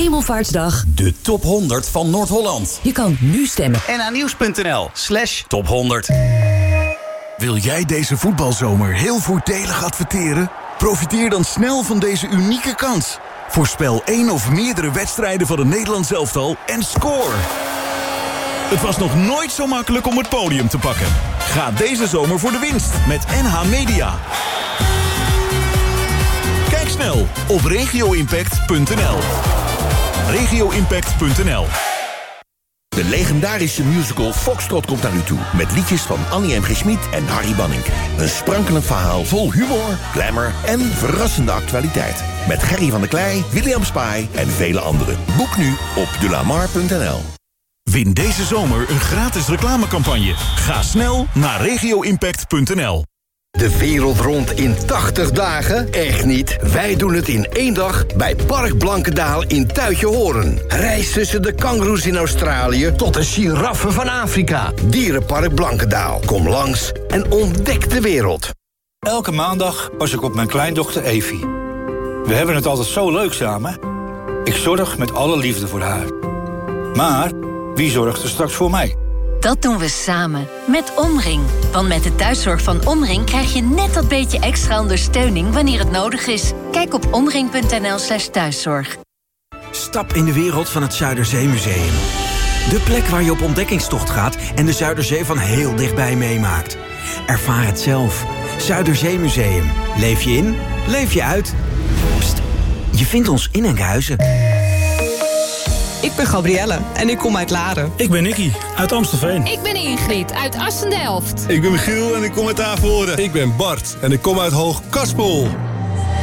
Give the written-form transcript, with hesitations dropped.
Hemelvaartsdag. De top 100 van Noord-Holland. Je kan nu stemmen. NAnieuws.nl/top 100. Wil jij deze voetbalzomer heel voordelig adverteren? Profiteer dan snel van deze unieke kans. Voorspel 1 of meerdere wedstrijden van het Nederlands elftal en score. Het was nog nooit zo makkelijk om het podium te pakken. Ga deze zomer voor de winst met NH Media. Kijk snel op regioimpact.nl. regioimpact.nl. De legendarische musical Foxtrot komt naar u toe. Met liedjes van Annie M. G. Schmid en Harry Banning. Een sprankelend verhaal vol humor, glamour en verrassende actualiteit. Met Gerry van der Klei, William Spy en vele anderen. Boek nu op delamar.nl. Win deze zomer een gratis reclamecampagne. Ga snel naar regioimpact.nl. De wereld rond in 80 dagen? Echt niet. Wij doen het in 1 dag bij Park Blankendaal in Tuitjehoren. Reis tussen de kangoeroes in Australië tot de giraffen van Afrika. Dierenpark Blankendaal. Kom langs en ontdek de wereld. Elke maandag pas ik op mijn kleindochter Evie. We hebben het altijd zo leuk samen. Ik zorg met alle liefde voor haar. Maar wie zorgt er straks voor mij? Dat doen we samen, met Omring. Want met de thuiszorg van Omring krijg je net dat beetje extra ondersteuning wanneer het nodig is. Kijk op omring.nl/thuiszorg. Stap in de wereld van het Zuiderzeemuseum. De plek waar je op ontdekkingstocht gaat en de Zuiderzee van heel dichtbij meemaakt. Ervaar het zelf. Zuiderzeemuseum. Leef je in, leef je uit. Pst, je vindt ons in Enkhuizen. Ik ben Gabrielle en ik kom uit Laren. Ik ben Nicky uit Amstelveen. Ik ben Ingrid uit Assendelft. Ik ben Michiel en ik kom uit Averhoorn. Ik ben Bart en ik kom uit Hoog-Kaspel.